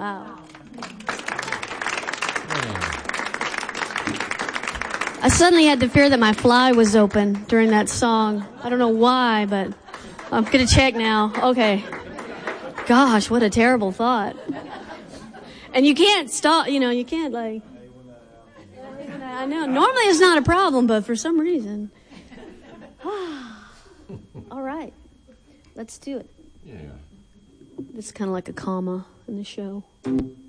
Wow. I suddenly had the fear that my fly was open during that song. I don't know why, but I'm going to check now. Okay. Gosh, what a terrible thought. And you can't stop, you can't I know. Normally it's not a problem, but for some reason. All right. Let's do it. Yeah. It's kind of like a comma in the show.